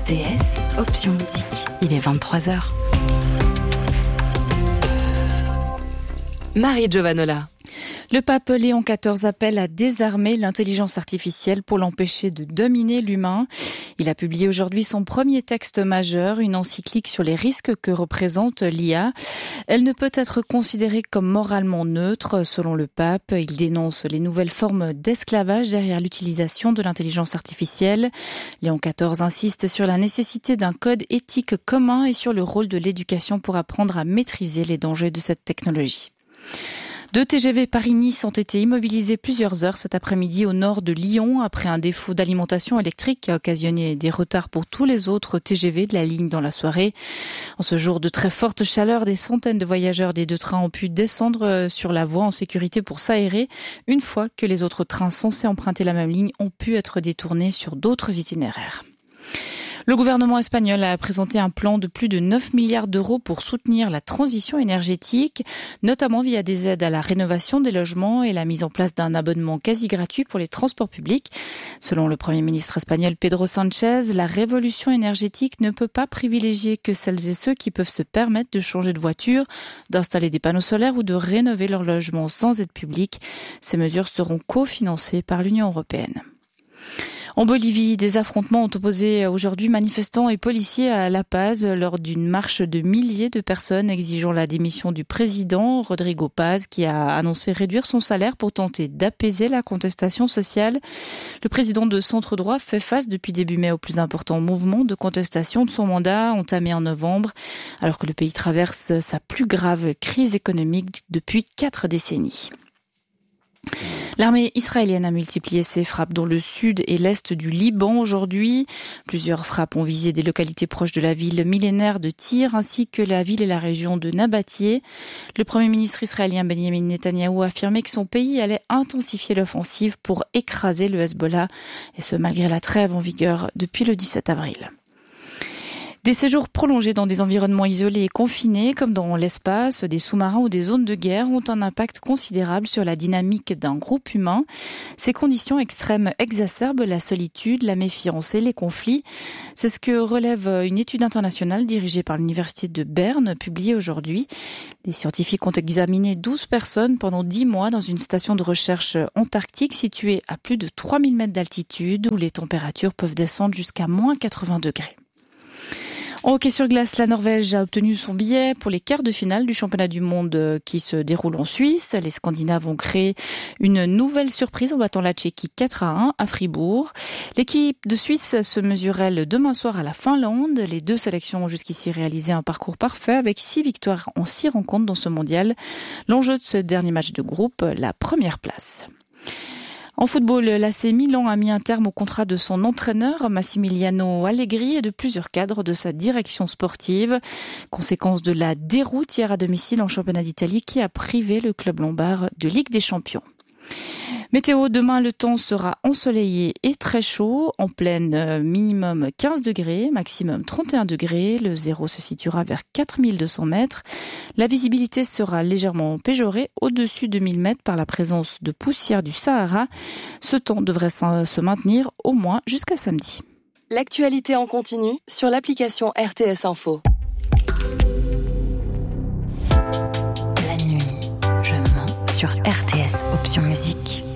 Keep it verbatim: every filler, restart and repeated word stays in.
T S, option musique. Il est vingt-trois heures. Marie Giovanola. Le pape Léon quatorze appelle à désarmer l'intelligence artificielle pour l'empêcher de dominer l'humain. Il a publié aujourd'hui son premier texte majeur, une encyclique sur les risques que représente l'I A. Elle ne peut être considérée comme moralement neutre, selon le pape. Il dénonce les nouvelles formes d'esclavage derrière l'utilisation de l'intelligence artificielle. Léon quatorze insiste sur la nécessité d'un code éthique commun et sur le rôle de l'éducation pour apprendre à maîtriser les dangers de cette technologie. Deux T G V Paris-Nice ont été immobilisés plusieurs heures cet après-midi au nord de Lyon après un défaut d'alimentation électrique qui a occasionné des retards pour tous les autres T G V de la ligne dans la soirée. En ce jour de très forte chaleur, des centaines de voyageurs des deux trains ont pu descendre sur la voie en sécurité pour s'aérer une fois que les autres trains censés emprunter la même ligne ont pu être détournés sur d'autres itinéraires. Le gouvernement espagnol a présenté un plan de plus de neuf milliards d'euros pour soutenir la transition énergétique, notamment via des aides à la rénovation des logements et la mise en place d'un abonnement quasi gratuit pour les transports publics. Selon le Premier ministre espagnol Pedro Sánchez, la révolution énergétique ne peut pas privilégier que celles et ceux qui peuvent se permettre de changer de voiture, d'installer des panneaux solaires ou de rénover leur logement sans aide publique. Ces mesures seront cofinancées par l'Union européenne. En Bolivie, des affrontements ont opposé aujourd'hui manifestants et policiers à La Paz lors d'une marche de milliers de personnes exigeant la démission du président Rodrigo Paz qui a annoncé réduire son salaire pour tenter d'apaiser la contestation sociale. Le président de centre-droit fait face depuis début mai au plus important mouvement de contestation de son mandat entamé en novembre, alors que le pays traverse sa plus grave crise économique depuis quatre décennies. L'armée israélienne a multiplié ses frappes dans le sud et l'est du Liban aujourd'hui. Plusieurs frappes ont visé des localités proches de la ville millénaire de Tyr ainsi que la ville et la région de Nabatie. Le premier ministre israélien Benjamin Netanyahou a affirmé que son pays allait intensifier l'offensive pour écraser le Hezbollah, et ce malgré la trêve en vigueur depuis le dix-sept avril. Des séjours prolongés dans des environnements isolés et confinés, comme dans l'espace, des sous-marins ou des zones de guerre, ont un impact considérable sur la dynamique d'un groupe humain. Ces conditions extrêmes exacerbent la solitude, la méfiance et les conflits. C'est ce que relève une étude internationale dirigée par l'Université de Berne, publiée aujourd'hui. Les scientifiques ont examiné douze personnes pendant dix mois dans une station de recherche antarctique située à plus de trois mille mètres d'altitude, où les températures peuvent descendre jusqu'à moins quatre-vingts degrés. En hockey sur glace, la Norvège a obtenu son billet pour les quarts de finale du championnat du monde qui se déroule en Suisse. Les Scandinaves ont créé une nouvelle surprise en battant la Tchéquie quatre à un à Fribourg. L'équipe de Suisse se mesurelle demain soir à la Finlande. Les deux sélections ont jusqu'ici réalisé un parcours parfait avec six victoires en six rencontres dans ce mondial. L'enjeu de ce dernier match de groupe, la première place. En football, l'A C Milan a mis un terme au contrat de son entraîneur, Massimiliano Allegri, et de plusieurs cadres de sa direction sportive. Conséquence de la déroute hier à domicile en championnat d'Italie qui a privé le club lombard de Ligue des Champions. Météo, demain le temps sera ensoleillé et très chaud, en pleine minimum quinze degrés, maximum trente et un degrés, le zéro se situera vers quatre mille deux cents mètres. La visibilité sera légèrement péjorée au-dessus de mille mètres par la présence de poussière du Sahara. Ce temps devrait se maintenir au moins jusqu'à samedi. L'actualité en continu sur l'application R T S Info. La nuit, je mens sur R T S, option musique.